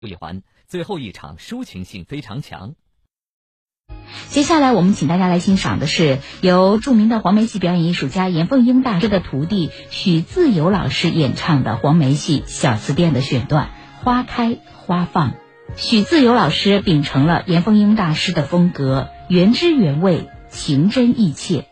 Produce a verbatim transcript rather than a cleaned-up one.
一环，最后一场抒情性非常强。 接下来我们请大家来欣赏的是由著名的黄梅戏表演艺术家严凤英大师的徒弟许自由老师演唱的黄梅戏《小词殿》的选段《花开花放》。许自由老师秉承了严凤英大师的风格，原汁原味，情真意切，